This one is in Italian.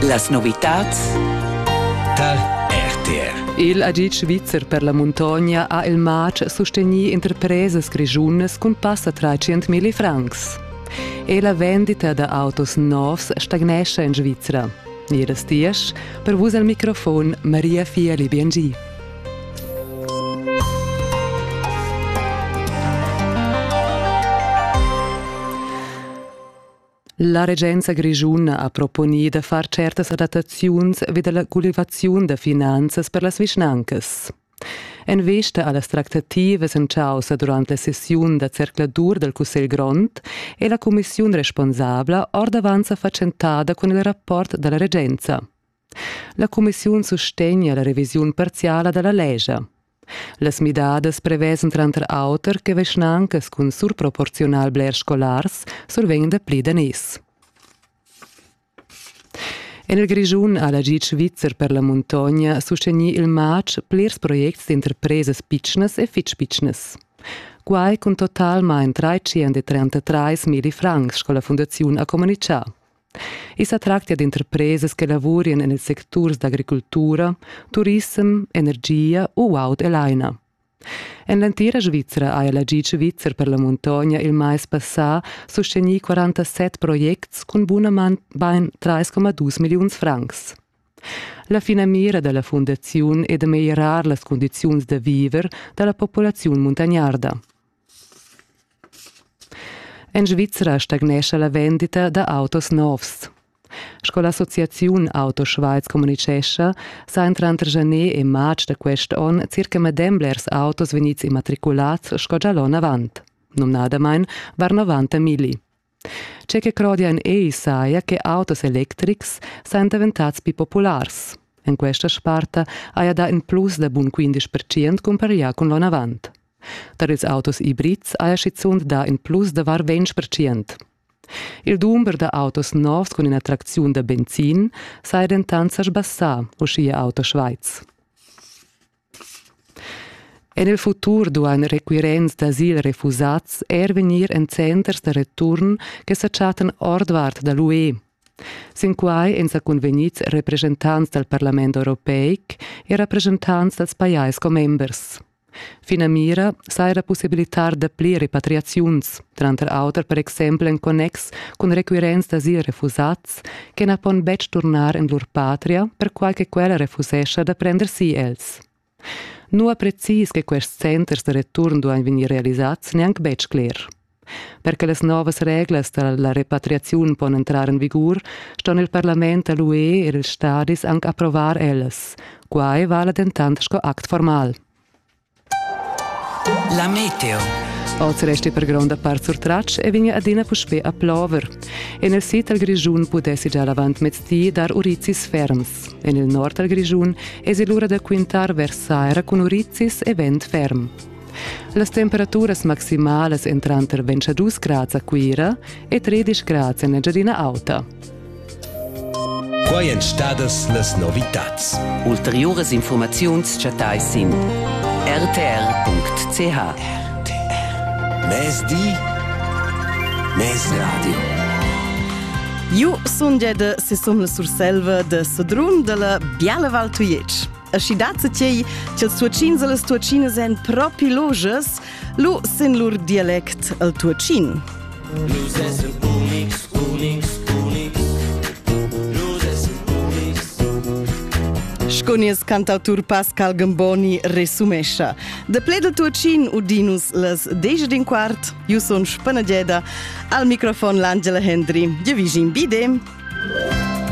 Las novitats da RTR. Il Agit Svizzer per la montagna ha il maig sosteni interpreses grigiunas con passa 300.000 francs. E la vendita da autos novs stagnesce in Svizzera. Nieres dies, per vos al microfon Maria Fiali BNG. La Regenza Grigiuna ha proponito far certas adattazioni vede la cultivazione de finanzas per las vischnancas. En vista alle trattative in causa durante la sessione da cercladur del Cussel Grond e la commissione responsabile ora avanza facentada con il rapport della Regenza. La commissione sostegna la revisione parziale della legge. Las midades prevesen tranter auter che vischnancas con surproporcional bler scolars survengono da pli danès. En il Grigiun ha l'Agit Svizzer per la montagna sosteni il maig plirs projects di interpreses pitschnas e fitch-pitschnas. Quai con total main 333.000 francs sco la Fundazione a comunicà. E si tratta di interpreses che lavorano nel settore d'agricoltura, turismo, energia o aut e laina. En l'intera Svizzera ha l'Agit Svizzer per la montagna il mais passà sosteni 47 projects con buonaman ben 3,2 milioni francs. La finamira della Fundazione è di migliorare le condizioni di vivere della popolazione montagnarda. In Svizzera stagnesce la vendita da autos novs. Sco l'associazione Auto Schweiz comunicescha sa entre janer e maig de quest'anno circa medemblers autos venits immatriculats sco già l'anno avant. Non nadamein var 90.000. C'è che crodia in saia che autos electrics sain diventats più populars. In questa sparta ha da in plus da bun 15% comparià con l'anno avant. Per ils autos ibrids ha schizund da in plus da var 20%. Il numero di autos novs con un'attrazione da benzin sai dentanza sbassà, uscia Auto Schweiz. E nel futuro duan requirenz d'asil refusats venir in centers de return che s'acciatan ordvart da l'UE. Sin quai en sa convenits representants del Parlamento Europeic e rappresentants dels paiais co-members. Finamira sai la possibilità de pli repatriaziuns, tranter auter per exempel en connex con requirenz d'asil refusats che na pon bec tornar in lur patria per qualche quella refusescha da prender si els. Nu è precis che quest centers de return duan venir realisats neanche bec cler. Perché le novas reglas della repatriazione pon entrar in vigor, ston il Parlament e l'UE e il Stadis anche approvar elles. Quai vala dentant sco act formal. La meteo. Oggi resti per grande parte sur traccia e vigna adina puspè a plover. E nel sito al Grigiun potessi già lavant mezz'dì dar urizis ferms. E nel nord al Grigiun esi l'ora da quintar versaira con urizis e vent ferm. Le temperature maximali entran tra 22 gradi a Quira e 13 gradi in Giardina Alta. Quai en stadas las novitats. Ulteriores informaziuns chatai sin rtr.ch. Mes di, mes radio. Io son già de sesomla surselva de Sodrun de la Biala Val Tuiec. A scidatza tei che els tuacins e les tuacines en propi loges, lu sen lur dialect al tuacin. Lus essen unics, unics, unics. Lus essen unics. Sconies cantautur Pascal Gamboni resumescha. De ple del tuacin udinus les 10:15. Io son spanageda al microfon l'Angela Hendry. Je vigin bidem.